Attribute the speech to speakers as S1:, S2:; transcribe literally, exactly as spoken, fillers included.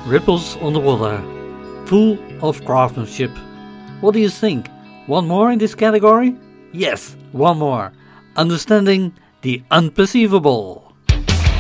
S1: Ripples on the water, full of craftsmanship. What do you think? One more in this category? Yes, one more. Understanding the unperceivable.